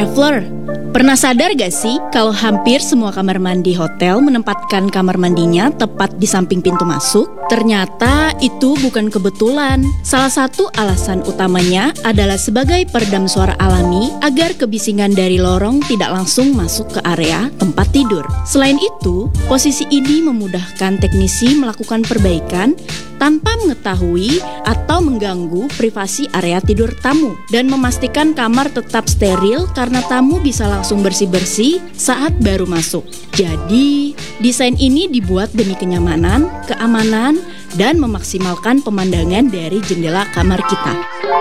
Traveler, pernah sadar gak sih kalau hampir semua kamar mandi hotel menempatkan kamar mandinya tepat di samping pintu masuk? Ternyata itu bukan kebetulan. Salah satu alasan utamanya adalah sebagai peredam suara alami agar kebisingan dari lorong tidak langsung masuk ke area tempat tidur. Selain itu, posisi ini memudahkan teknisi melakukan perbaikan tanpa mengetahui atau mengganggu privasi area tidur tamu dan memastikan kamar tetap steril karena tamu bisa langsung bersih-bersih saat baru masuk. Jadi, desain ini dibuat demi kenyamanan, keamanan, dan memaksimalkan pemandangan dari jendela kamar kita.